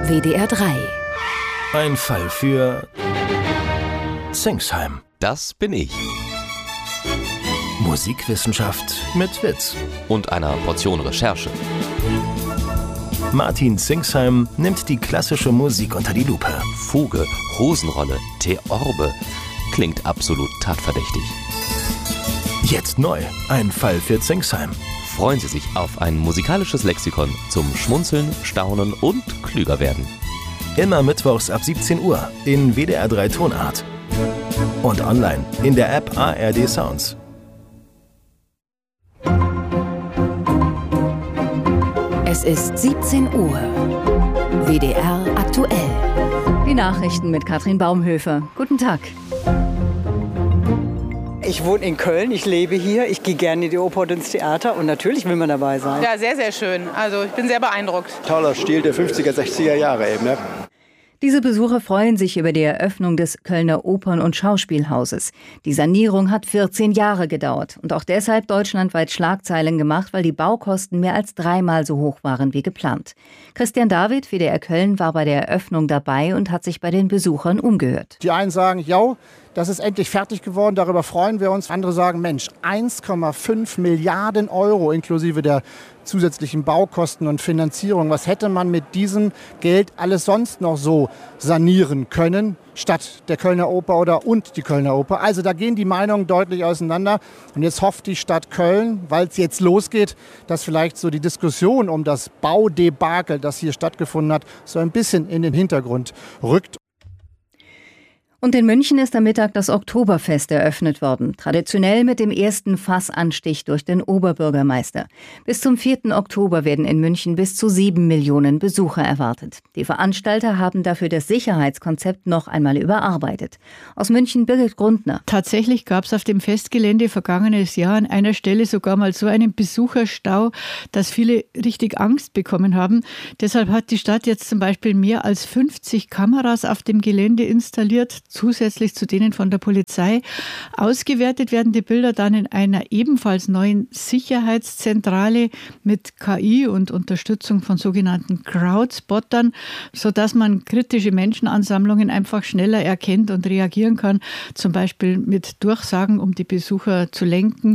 WDR 3. Ein Fall für Singsheim. Das bin ich. Musikwissenschaft mit Witz. Und einer Portion Recherche. Martin Singsheim nimmt die klassische Musik unter die Lupe. Fuge, Hosenrolle, Theorbe. Klingt absolut tatverdächtig. Jetzt neu. Ein Fall für Singsheim. Freuen Sie sich auf ein musikalisches Lexikon zum Schmunzeln, Staunen und klüger werden. Immer mittwochs ab 17 Uhr in WDR 3 Tonart. Und online in der App ARD Sounds. Es ist 17 Uhr. WDR aktuell. Die Nachrichten mit Katrin Baumhöfer. Guten Tag. Ich wohne in Köln, ich lebe hier, ich gehe gerne in die Oper und ins Theater und natürlich will man dabei sein. Ja, sehr, sehr schön. Also ich bin sehr beeindruckt. Toller Stil der 50er, 60er Jahre eben, ne? Diese Besucher freuen sich über die Eröffnung des Kölner Opern- und Schauspielhauses. Die Sanierung hat 14 Jahre gedauert und auch deshalb deutschlandweit Schlagzeilen gemacht, weil die Baukosten mehr als 3-mal so hoch waren wie geplant. Christian David, WDR Köln, war bei der Eröffnung dabei und hat sich bei den Besuchern umgehört. Die einen sagen, ja, das ist endlich fertig geworden, darüber freuen wir uns. Andere sagen, Mensch, 1,5 Milliarden Euro inklusive der zusätzlichen Baukosten und Finanzierung. Was hätte man mit diesem Geld alles sonst noch so sanieren können, statt der Kölner Oper und die Kölner Oper? Also da gehen die Meinungen deutlich auseinander. Und jetzt hofft die Stadt Köln, weil es jetzt losgeht, dass vielleicht so die Diskussion um das Baudebakel, das hier stattgefunden hat, so ein bisschen in den Hintergrund rückt. Und in München ist am Mittag das Oktoberfest eröffnet worden. Traditionell mit dem ersten Fassanstich durch den Oberbürgermeister. Bis zum 4. Oktober werden in München bis zu 7 Millionen Besucher erwartet. Die Veranstalter haben dafür das Sicherheitskonzept noch einmal überarbeitet. Aus München Birgit Grundner. Tatsächlich gab es auf dem Festgelände vergangenes Jahr an einer Stelle sogar mal so einen Besucherstau, dass viele richtig Angst bekommen haben. Deshalb hat die Stadt jetzt zum Beispiel mehr als 50 Kameras auf dem Gelände installiert, zusätzlich zu denen von der Polizei. Ausgewertet werden die Bilder dann in einer ebenfalls neuen Sicherheitszentrale mit KI und Unterstützung von sogenannten Crowdspottern, sodass man kritische Menschenansammlungen einfach schneller erkennt und reagieren kann, zum Beispiel mit Durchsagen, um die Besucher zu lenken.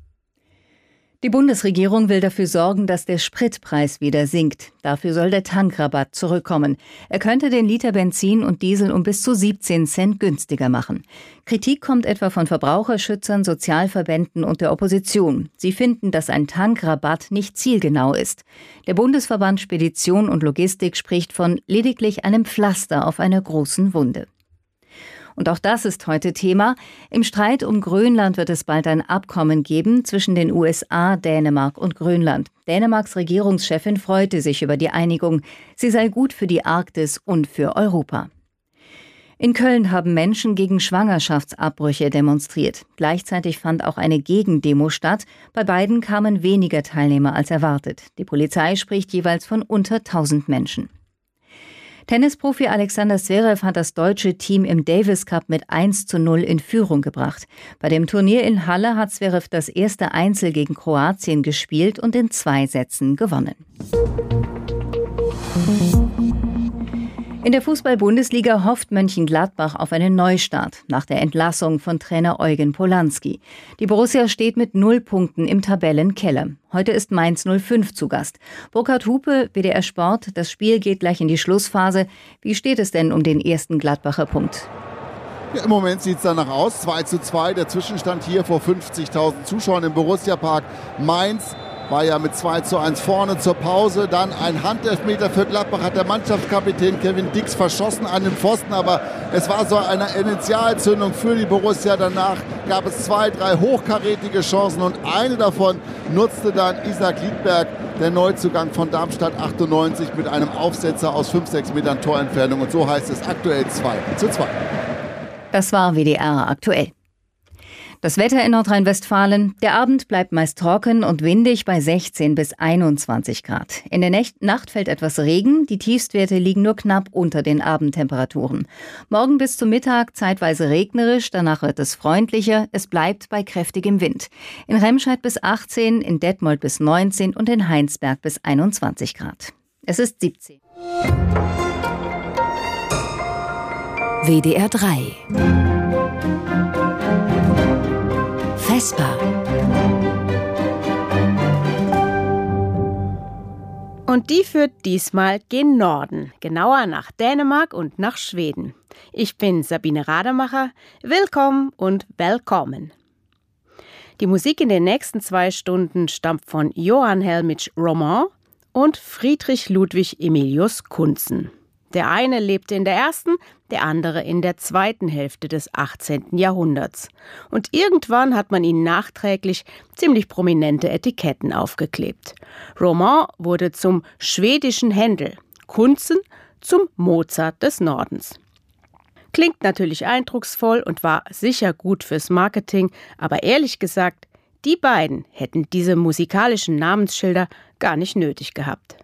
Die Bundesregierung will dafür sorgen, dass der Spritpreis wieder sinkt. Dafür soll der Tankrabatt zurückkommen. Er könnte den Liter Benzin und Diesel um bis zu 17 Cent günstiger machen. Kritik kommt etwa von Verbraucherschützern, Sozialverbänden und der Opposition. Sie finden, dass ein Tankrabatt nicht zielgenau ist. Der Bundesverband Spedition und Logistik spricht von lediglich einem Pflaster auf einer großen Wunde. Und auch das ist heute Thema. Im Streit um Grönland wird es bald ein Abkommen geben zwischen den USA, Dänemark und Grönland. Dänemarks Regierungschefin freute sich über die Einigung. Sie sei gut für die Arktis und für Europa. In Köln haben Menschen gegen Schwangerschaftsabbrüche demonstriert. Gleichzeitig fand auch eine Gegendemo statt. Bei beiden kamen weniger Teilnehmer als erwartet. Die Polizei spricht jeweils von unter 1000 Menschen. Tennisprofi Alexander Zverev hat das deutsche Team im Davis Cup mit 1:0 in Führung gebracht. Bei dem Turnier in Halle hat Zverev das erste Einzel gegen Kroatien gespielt und in 2 Sätzen gewonnen. In der Fußball-Bundesliga hofft Mönchengladbach auf einen Neustart nach der Entlassung von Trainer Eugen Polanski. Die Borussia steht mit 0 Punkten im Tabellenkeller. Heute ist Mainz 05 zu Gast. Burkhard Hupe, WDR Sport, das Spiel geht gleich in die Schlussphase. Wie steht es denn um den ersten Gladbacher Punkt? Ja, im Moment sieht es danach aus. 2:2, der Zwischenstand hier vor 50.000 Zuschauern im Borussia-Park. Mainz war ja mit 2:1 vorne zur Pause. Dann ein Handelfmeter für Gladbach hat der Mannschaftskapitän Kevin Dix verschossen an den Pfosten. Aber es war so eine Initialzündung für die Borussia. Danach gab es 2, 3 hochkarätige Chancen und eine davon nutzte dann Isaac Liedberg, der Neuzugang von Darmstadt 98, mit einem Aufsetzer aus 5-6 Metern Torentfernung. Und so heißt es aktuell 2:2. Das war WDR aktuell. Das Wetter in Nordrhein-Westfalen. Der Abend bleibt meist trocken und windig bei 16 bis 21 Grad. In der Nacht fällt etwas Regen. Die Tiefstwerte liegen nur knapp unter den Abendtemperaturen. Morgen bis zum Mittag zeitweise regnerisch. Danach wird es freundlicher. Es bleibt bei kräftigem Wind. In Remscheid bis 18, in Detmold bis 19 und in Heinsberg bis 21 Grad. Es ist 17. WDR 3 Vesper. Und die führt diesmal gen Norden, genauer nach Dänemark und nach Schweden. Ich bin Sabine Rademacher. Willkommen und willkommen. Die Musik in den nächsten 2 Stunden stammt von Johann Helmich Roman und Friedrich Ludwig Emilius Kuntzen. Der eine lebte in der ersten, der andere in der zweiten Hälfte des 18. Jahrhunderts. Und irgendwann hat man ihnen nachträglich ziemlich prominente Etiketten aufgeklebt. Roman wurde zum schwedischen Händel, Kuntzen zum Mozart des Nordens. Klingt natürlich eindrucksvoll und war sicher gut fürs Marketing, aber ehrlich gesagt, die beiden hätten diese musikalischen Namensschilder gar nicht nötig gehabt.